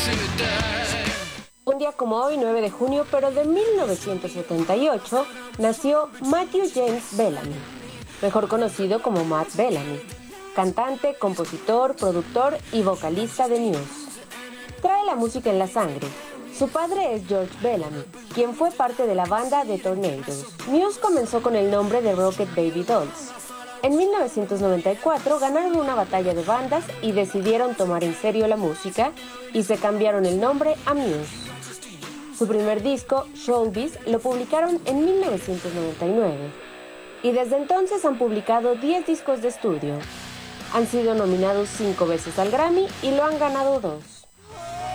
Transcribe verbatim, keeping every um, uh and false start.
Un día como hoy, nueve de junio, pero de mil novecientos setenta y ocho, nació Matthew James Bellamy, mejor conocido como Matt Bellamy, cantante, compositor, productor y vocalista de Muse. Trae la música en la sangre. Su padre es George Bellamy, quien fue parte de la banda The Tornadoes. Muse comenzó con el nombre de Rocket Baby Dolls. En mil novecientos noventa y cuatro ganaron una batalla de bandas y decidieron tomar en serio la música y se cambiaron el nombre a Muse. Su primer disco, Showbiz, lo publicaron en mil novecientos noventa y nueve y desde entonces han publicado diez discos de estudio. Han sido nominados cinco veces al Grammy y lo han ganado dos.